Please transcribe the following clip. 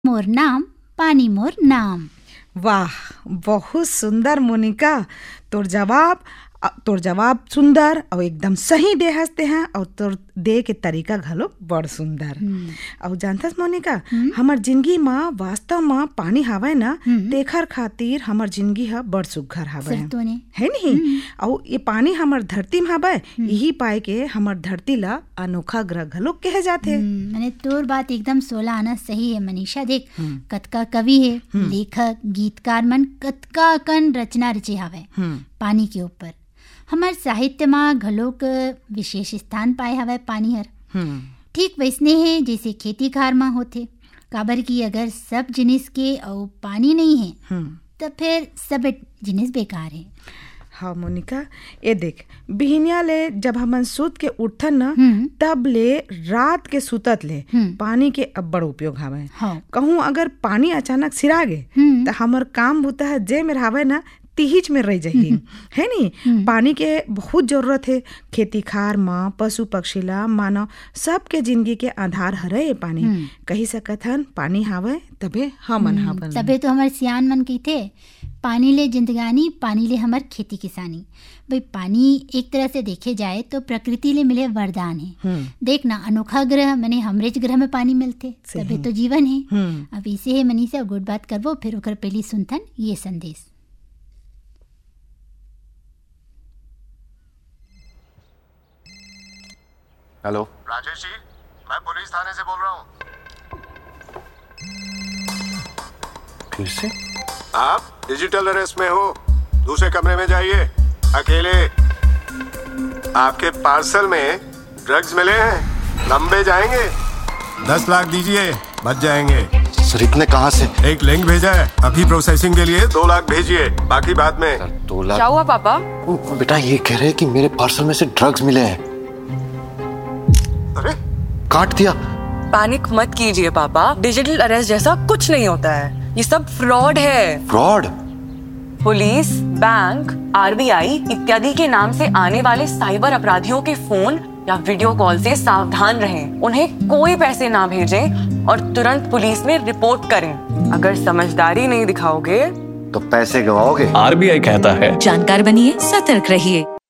मोर नाम पानी मोर नाम। वाह, बहुत सुंदर मोनिका। तोर जवाब सुंदर और एकदम सही दे हंसते हैं और तोर दे के तरीका घलो बड़ सुंदर। और जानथस मोनिका, हमर जिंदगी में वास्तव में पानी हावे ना, तेखर खातिर हमर जिंदगी ह बड़ सुघर हावे है नहीं। और ये पानी हमर धरती में हावे, यही पाए के हमर धरती ला अनोखा ग्रह घलो कहे जाथे। मैंने तोर बात एकदम 16 आना सही है मनीषा। देख, कतका कवि है, लेखक, गीतकार मन कतका कन रचना रचे हावे पानी के ऊपर। हमार साहित्य में घलोक विशेष स्थान पाए हवे पानी हर। ठीक वैसने है जैसे खेती खार में होथे, काबर की अगर सब जिनिस के और पानी नहीं है तो फिर सब जिनिस बेकार है। हाँ मोनिका, ये देख, बिहनिया ले जब हमन सूत के उठन न, तब ले रात के सुतत ले पानी के अब्बड़ उपयोग हावे। कहूँ अगर पानी अचानक सिरागे तो हमर काम बुता है जे में हावे ना तिहिच में रह जाही है नहीं। पानी के बहुत जरूरत है खेती खार में, पशु पक्षी ला, मानव सबके जिंदगी के आधार हरे पानी। कही सकत हन पानी हावे तबे हमन हावन। तबे तो हमार सियान मन कहथे पानी ले जिंदगानी, पानी ले हमार खेती किसानी। भाई पानी एक तरह से देखे जाए तो प्रकृति ले मिले वरदान है। देखना, अनोखा ग्रह मने हमरे ग्रह में पानी मिलते तबे तो जीवन है। अब इसे है मनीषा गुड बात करबो, फिर ओकर पहली सुनथन ये संदेश। हेलो राजेश जी, मैं पुलिस थाने से बोल रहा हूँ। फिर से? आप डिजिटल अरेस्ट में हो, दूसरे कमरे में जाइए अकेले। आपके पार्सल में ड्रग्स मिले हैं, लंबे जाएंगे। 10 लाख दीजिए, बच जाएंगे। सर इतने कहाँ से? एक लिंक भेजा है, अभी प्रोसेसिंग के लिए 2 लाख भेजिए, बाकी बाद में। 2 लाख? क्या हुआ पापा? बेटा ये कह रहे हैं कि मेरे पार्सल में से ड्रग्स मिले हैं। अरे काट दिया। पैनिक मत कीजिए पापा, डिजिटल अरेस्ट जैसा कुछ नहीं होता है, ये सब फ्रॉड है। फ्रॉड? पुलिस, बैंक, आरबीआई इत्यादि के नाम से आने वाले साइबर अपराधियों के फोन या वीडियो कॉल से सावधान रहें। उन्हें कोई पैसे ना भेजें और तुरंत पुलिस में रिपोर्ट करें। अगर समझदारी नहीं दिखाओगे तो पैसे गवाओगे। आरबीआई कहता है, जानकार बनिए, सतर्क रहिए।